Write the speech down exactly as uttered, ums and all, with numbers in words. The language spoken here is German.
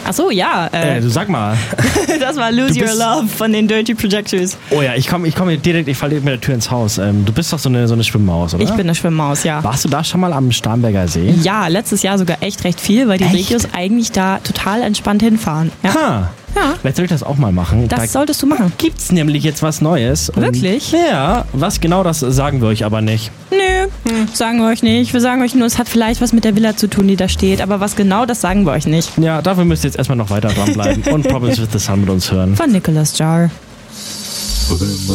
Ach so, ja. Äh, Äh, du sag mal. das war Lose du Your bist- Love von den Dirty Projectors. Oh ja, ich komme ich komm direkt, ich falle mit der Tür ins Haus. Ähm, du bist doch so eine, so eine Schwimmmaus, oder? Ich bin eine Schwimmmaus, ja. Warst du da schon mal am Starnberger See? Ja, letztes Jahr sogar echt recht viel, weil die Echt? Regios eigentlich da total entspannt hinfahren. Ja. Ha. Ja. Vielleicht soll ich das auch mal machen. Das da solltest du machen. gibt's nämlich jetzt was Neues. Und Wirklich? Ja, was genau, das sagen wir euch aber nicht. Nö, sagen wir euch nicht. Wir sagen euch nur, es hat vielleicht was mit der Villa zu tun, die da steht. Aber was genau, das sagen wir euch nicht. Ja, dafür müsst ihr jetzt erstmal noch weiter dranbleiben und Problems with the Sun mit uns hören. Von Nicholas Jar.